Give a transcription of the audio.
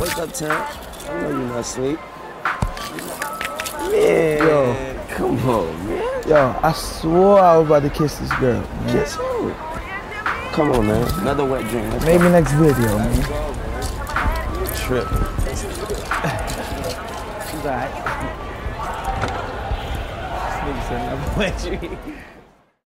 Wake up, Tim. I know you're not asleep. Man, yo, come on, man. Yo, I swore I was about to kiss this girl, man. Kiss who? Come on, man. Another wet dream. Maybe next video, man. Trip. She's alright. This nigga said another wet dream.